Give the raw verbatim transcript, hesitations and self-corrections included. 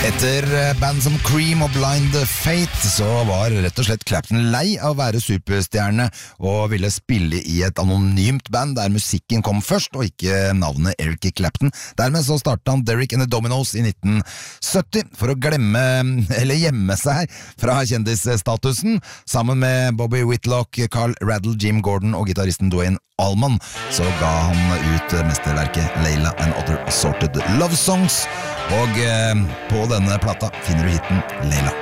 Etter band som Cream og Blind Fate så var rett og slett Clapton lei av å være superstjerne og ville spille i et anonymt band der musikken kom først og ikke navnet Eric Clapton. Dermed så startet han Derek and the Dominos i nitten sytti for å glemme, eller gjemme seg fra kjendisstatusen. Sammen med Bobby Whitlock, Carl Raddle, Jim Gordon og gitarristen Duane Allman så ga han ut mesterverket Layla and Other Assorted Love Songs, og eh, på denne plata finner du hitten Layla.